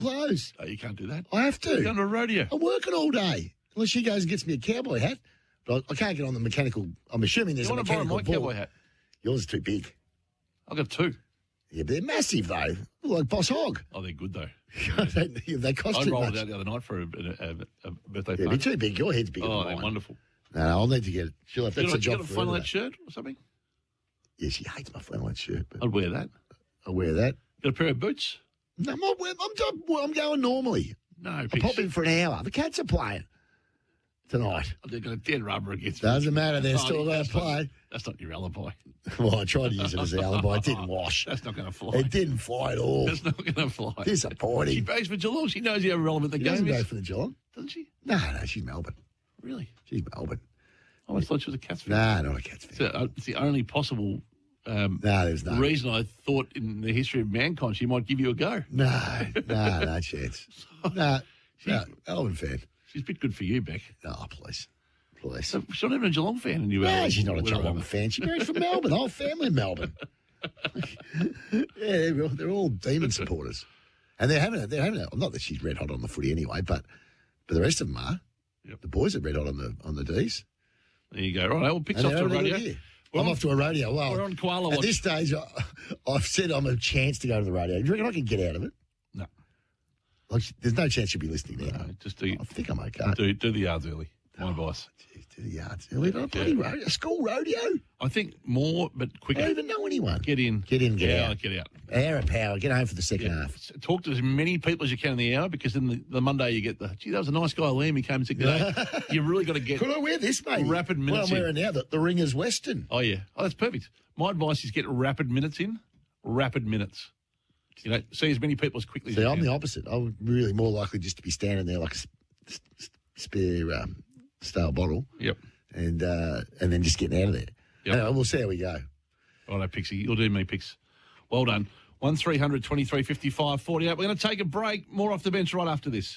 clothes. Oh, you can't do that. I have to. You're going to a rodeo. I'm working all day. Unless she goes and gets me a cowboy hat. But I can't get on the mechanical. I'm assuming there's You a want to borrow mechanical my ball. cowboy hat? Yours is too big. I've got two. Yeah, but they're massive, though. Look like Boss Hog. Oh, they're good, though. They cost I too rolled much. it out the other night for a birthday Yeah, party. they're too big. Your head's bigger Oh, than they're mine. wonderful. No, I'll need to get it. She'll have, that's a You job got a for flannelette her. shirt or something? Yeah, she hates my flannelette shirt, but I'd wear that. I'll wear that. Got a pair of boots? No, I'm going normally. No, I Pix. pop in for an hour. The Cats are playing tonight. They're going to dead rubber against me. Doesn't matter. They're still going that's to play. That's not your alibi. Well, I tried to use it as an alibi. It didn't wash. That's not going to fly. It didn't fly at all. That's not going to fly. She Disappointing. plays for Geelong. She knows how relevant the She game doesn't go is. for the Geelong. Doesn't she? No, she's Melbourne. Really? She's Melbourne. I always thought she was a Cats fan. No, not a Cats fan. So, it's the only possible No, there's no. reason I thought in the history of mankind she might give you a go. No chance. No, Melbourne fan. She's a bit good for you, Beck. Oh, please. So she's not even a Geelong fan. And you No, she's not a Geelong fan. She married from Melbourne. The whole family in Melbourne. Yeah, they're all Demon supporters. And they're having it. Not that she's red hot on the footy anyway, but the rest of them are. Yep. The boys are red hot on the D's. There you go. Right, well, Pix And off they're to a having a good rodeo. year. I'm off to a rodeo. Well, we're on koala at watch. this stage, I've said I'm a chance to go to the rodeo. Do you reckon I can get out of it? No. Like, there's no chance she'll be listening now. No, just do I think I'm okay. the yards early. My advice. Geez, do the yards early. Bloody rodeo. A school rodeo? I think more, but I quicker. don't even know anyone. Get in. Get in, get out. Get out. Hour of power. Get home for the second half. Talk to as many people as you can in the hour because then the Monday you get gee, that was a nice guy, Liam. He came sick today. You really got to get. Could I wear this, mate? Rapid minutes Well, I'm wearing now the Ringers Western. Oh, yeah. Oh, that's perfect. My advice is get rapid minutes in. Rapid minutes. You know, see as many people as quickly as See, you I'm can. the opposite. I'm really more likely just to be standing there like a spare stale bottle. Yep. And then just getting out of there. Yep. Anyway, we'll see how we go. Righto, Pixie. You'll do me, Pix. Well done. 1300 23 55 48. We're going to take a break. More off the bench right after this.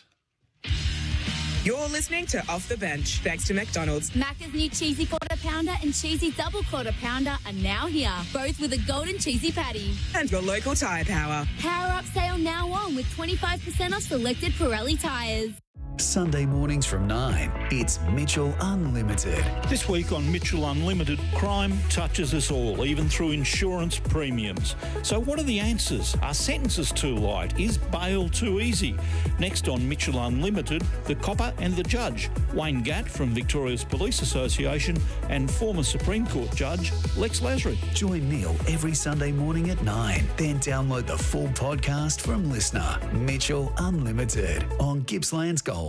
You're listening to Off the Bench, thanks to McDonald's. Macca's new cheesy quarter pounder and cheesy double quarter pounder are now here, both with a golden cheesy patty. And your local tyre power. Power up sale now on with 25% off selected Pirelli tyres. Sunday mornings from 9, it's Mitchell Unlimited. This week on Mitchell Unlimited, crime touches us all, even through insurance premiums. So what are the answers? Are sentences too light? Is bail too easy? Next on Mitchell Unlimited, the copper and the judge. Wayne Gatt from Victoria's Police Association and former Supreme Court Judge Lex Lasry. Join Neil every Sunday morning at 9. Then download the full podcast from Listener. Mitchell Unlimited on Gippsland's Gold.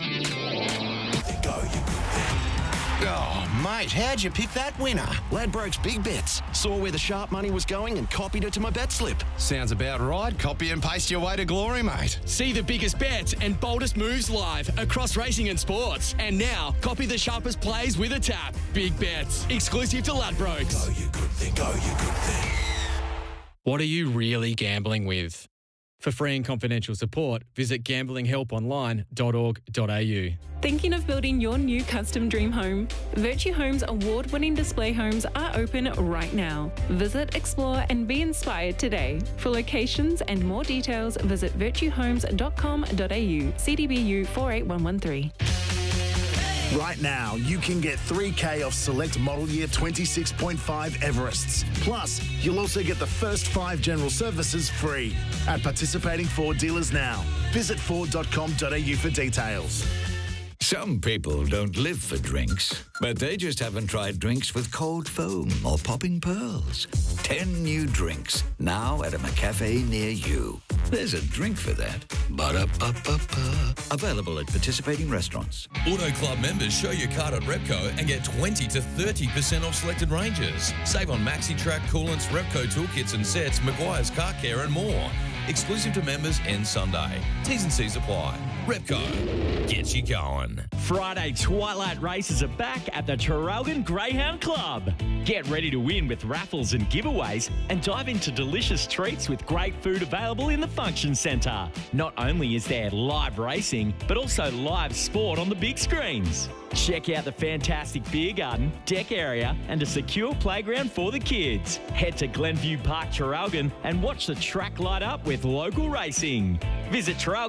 Oh, mate, how'd you pick that winner? Ladbrokes Big Bets. Saw where the sharp money was going and copied it to my bet slip. Sounds about right. Copy and paste your way to glory, mate. See the biggest bets and boldest moves live across racing and sports. And now, copy the sharpest plays with a tap. Big Bets. Exclusive to Ladbrokes. Go, you good thing. Go, you good thing. What are you really gambling with? For free and confidential support, visit gamblinghelponline.org.au. Thinking of building your new custom dream home? Virtue Homes' award-winning display homes are open right now. Visit, explore and be inspired today. For locations and more details, visit virtuehomes.com.au, CDBU 48113. Right now, you can get $3,000 off select model year 26.5 Everests. Plus, you'll also get the first 5 general services free at participating Ford dealers now. Visit Ford.com.au for details. Some people don't live for drinks, but they just haven't tried drinks with cold foam or popping pearls. 10 new drinks, now at a McCafe near you. There's a drink for that. Ba-da-ba-ba-ba. Available at participating restaurants. Auto Club members show your card at Repco and get 20 to 30% off selected ranges. Save on MaxiTrack, coolants, Repco toolkits and sets, Maguire's Car Care and more. Exclusive to members end Sunday. T's and C's apply. Repco gets you going. Friday Twilight races are back at the Traralgon Greyhound Club. Get ready to win with raffles and giveaways and dive into delicious treats with great food available in the function centre. Not only is there live racing, but also live sport on the big screens. Check out the fantastic beer garden, deck area and a secure playground for the kids. Head to Glenview Park, Traralgon and watch the track light up with local racing. Visit Traralgon